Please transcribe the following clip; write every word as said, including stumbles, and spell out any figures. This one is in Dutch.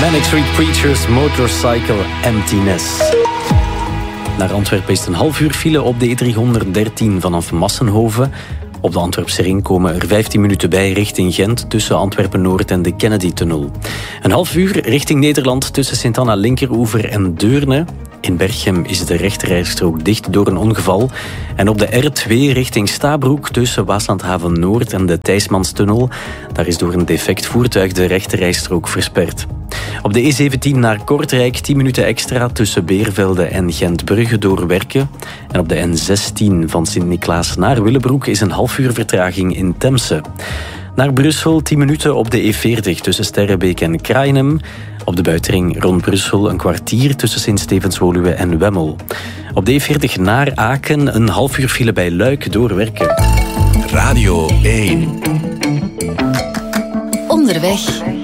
Manic Street Preachers, Motorcycle Emptiness. Naar Antwerpen is het een half uur file op de E driehonderddertien vanaf Massenhoven. Op de Antwerpse ring komen er vijftien minuten bij richting Gent tussen Antwerpen-Noord en de Kennedy-tunnel. Een half uur richting Nederland tussen Sint-Anna-Linkeroever en Deurne. In Berchem is de rechterrijstrook dicht door een ongeval. En op de R twee richting Stabroek tussen Waaslandhaven Noord en de Thijsmanstunnel. Daar is door een defect voertuig de rechterrijstrook versperd. Op de E zeventien naar Kortrijk tien minuten extra tussen Beervelde en Gent-Brugge door werken. En op de N zestien van Sint-Niklaas naar Willebroek is een half uur vertraging in Temse. Naar Brussel tien minuten op de E veertig tussen Sterrebeek en Kraaienhem. Op de buitenring rond Brussel een kwartier tussen Sint-Stevens-Woluwe en Wemmel. Op de E veertig naar Aken een half uur file bij Luik door werken. Radio één. Onderweg.